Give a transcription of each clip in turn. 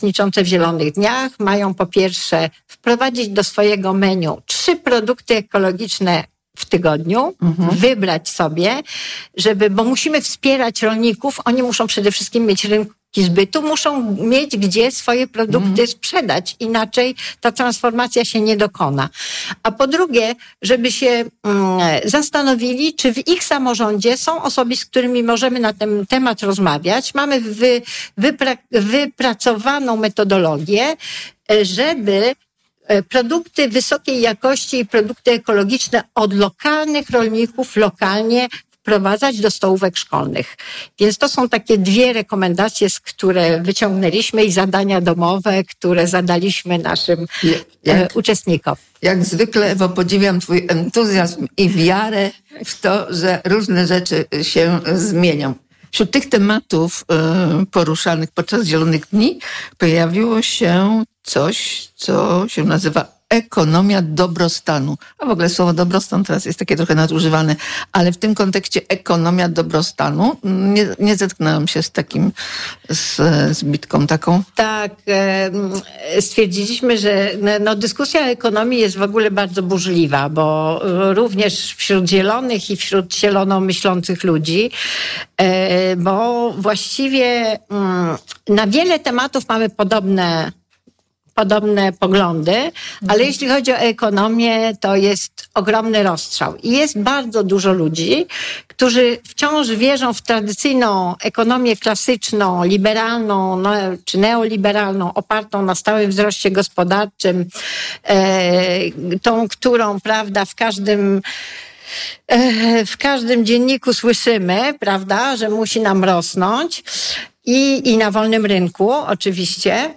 uczestniczące w Zielonych Dniach mają po pierwsze wprowadzić do swojego menu 3 produkty ekologiczne w tygodniu, wybrać sobie, bo musimy wspierać rolników, oni muszą przede wszystkim mieć rynki zbytu, muszą mieć gdzie swoje produkty sprzedać, inaczej ta transformacja się nie dokona. A po drugie, żeby się zastanowili, czy w ich samorządzie są osoby, z którymi możemy na ten temat rozmawiać. Mamy wypracowaną metodologię, żeby produkty wysokiej jakości i produkty ekologiczne od lokalnych rolników lokalnie wprowadzać do stołówek szkolnych. Więc to są takie 2 rekomendacje, które wyciągnęliśmy i zadania domowe, które zadaliśmy naszym uczestnikom. Jak zwykle, Ewo, podziwiam twój entuzjazm i wiarę w to, że różne rzeczy się zmienią. Wśród tych tematów poruszanych podczas Zielonych Dni pojawiło się coś, co się nazywa ekonomia dobrostanu. A w ogóle słowo dobrostan teraz jest takie trochę nadużywane, ale w tym kontekście ekonomia dobrostanu nie zetknęłam się z takim zbitką taką. Tak, stwierdziliśmy, że dyskusja o ekonomii jest w ogóle bardzo burzliwa, bo również wśród zielonych i wśród zielono myślących ludzi, bo właściwie na wiele tematów mamy podobne poglądy, ale jeśli chodzi o ekonomię, to jest ogromny rozstrzał. I jest bardzo dużo ludzi, którzy wciąż wierzą w tradycyjną ekonomię klasyczną, liberalną czy neoliberalną, opartą na stałym wzroście gospodarczym, tą, którą, prawda, w każdym dzienniku słyszymy, prawda, że musi nam rosnąć i na wolnym rynku oczywiście.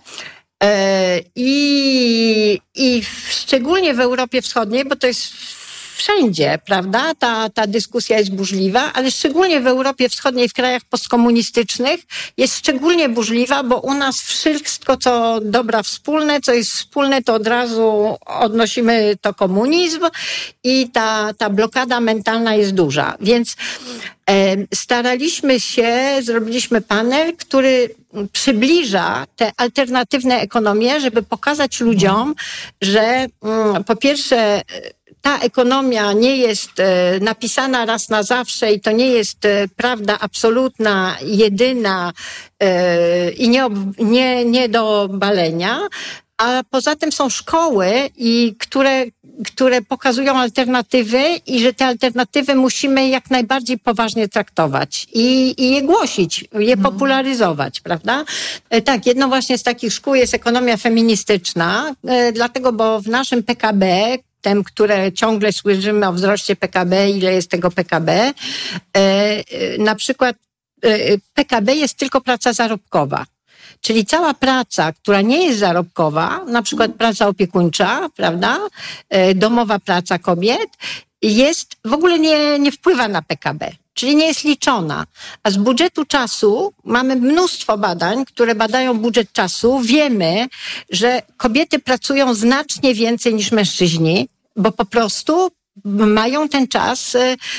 I szczególnie w Europie Wschodniej, bo to jest wszędzie, prawda? Ta dyskusja jest burzliwa, ale szczególnie w Europie Wschodniej, w krajach postkomunistycznych jest szczególnie burzliwa, bo u nas wszystko, co dobra wspólne, co jest wspólne, to od razu odnosimy to komunizm i ta blokada mentalna jest duża. Więc staraliśmy się, zrobiliśmy panel, który przybliża te alternatywne ekonomie, żeby pokazać ludziom, że po pierwsze ta ekonomia nie jest napisana raz na zawsze i to nie jest prawda absolutna, jedyna i nie do obalenia, a poza tym są szkoły, które pokazują alternatywy i że te alternatywy musimy jak najbardziej poważnie traktować i je głosić, je popularyzować, prawda? Tak, jedną właśnie z takich szkół jest ekonomia feministyczna, dlatego, bo w naszym PKB, które ciągle słyszymy o wzroście PKB, ile jest tego PKB, na przykład PKB jest tylko praca zarobkowa. Czyli cała praca, która nie jest zarobkowa, na przykład praca opiekuńcza, prawda, domowa praca kobiet, w ogóle nie wpływa na PKB, czyli nie jest liczona. A z budżetu czasu mamy mnóstwo badań, które badają budżet czasu. Wiemy, że kobiety pracują znacznie więcej niż mężczyźni, bo po prostu mają ten czas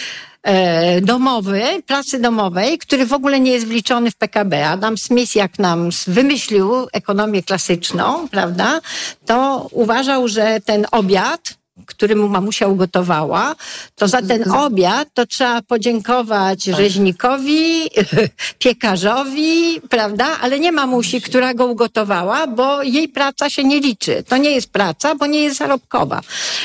pracy domowej, który w ogóle nie jest wliczony w PKB. Adam Smith, jak nam wymyślił ekonomię klasyczną, prawda, to uważał, że ten obiad, który mu mamusia ugotowała, to za ten obiad to trzeba podziękować rzeźnikowi, piekarzowi, prawda? Ale nie mamusi, która go ugotowała, bo jej praca się nie liczy. To nie jest praca, bo nie jest zarobkowa.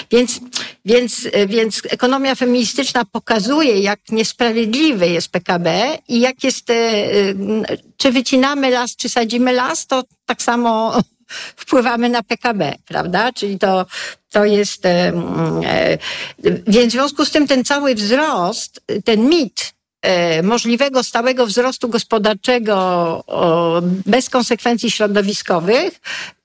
Więc ekonomia feministyczna pokazuje, jak niesprawiedliwy jest PKB i jak jest, czy wycinamy las, czy sadzimy las, to tak samo wpływamy na PKB, prawda? Czyli to jest, więc w związku z tym ten cały wzrost, ten mit możliwego stałego wzrostu gospodarczego bez konsekwencji środowiskowych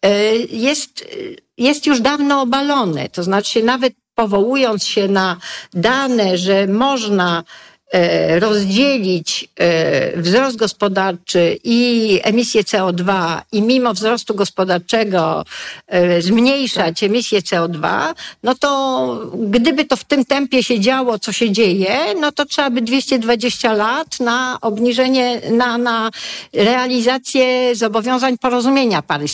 jest już dawno obalony. To znaczy nawet powołując się na dane, że można rozdzielić wzrost gospodarczy i emisję CO2 i mimo wzrostu gospodarczego zmniejszać emisję CO2, no to gdyby to w tym tempie się działo, co się dzieje, no to trzeba by 220 lat na obniżenie, na realizację zobowiązań porozumienia paryskiego.